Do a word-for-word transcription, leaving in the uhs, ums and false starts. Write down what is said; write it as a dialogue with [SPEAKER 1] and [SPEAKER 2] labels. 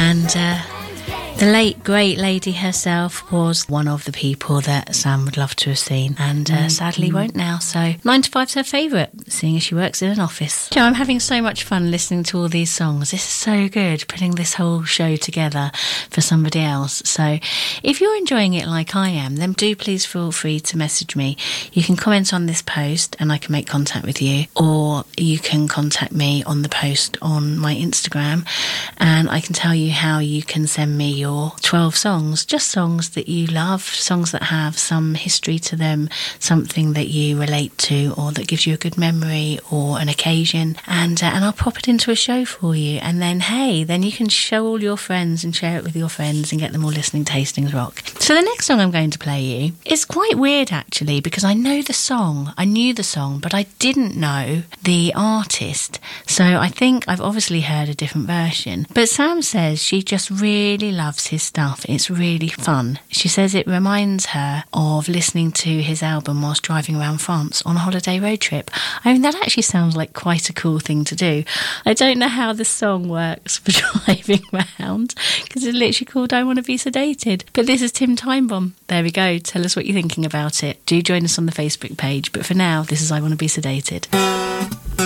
[SPEAKER 1] And uh, the late, great lady herself was one of the people that Sam would love to have seen, and uh, sadly won't now. So nine to five's her favourite, seeing as she works in an office. You know, I'm having so much fun listening to all these songs. This is so good, putting this whole show together for somebody else. So if you're enjoying it like I am, then do please feel free to message me. You can comment on this post and I can make contact with you, or you can contact me on the post on my Instagram and I can tell you how you can send me your twelve songs, just songs that you love, songs that have some history to them, something that you relate to or that gives you a good memory or an occasion, and uh, and I'll pop it into a show for you. And then hey, then you can show all your friends and share it with your friends and get them all listening to Hastings Rock. So the next song I'm going to play you is quite weird actually, because I know the song, I knew the song, but I didn't know the artist. So I think I've obviously heard a different version. But Sam says she just really loves his stuff. It's really fun. She says it reminds her of listening to his album whilst driving around France on a holiday road trip. I mean, that actually sounds like quite a cool thing to do. I don't know how the song works for driving around, because it's literally called I Want to Be Sedated. But this is Tim Timebomb. There we go. Tell us what you're thinking about it. Do join us on the Facebook page. But for now, this is I Want to Be Sedated.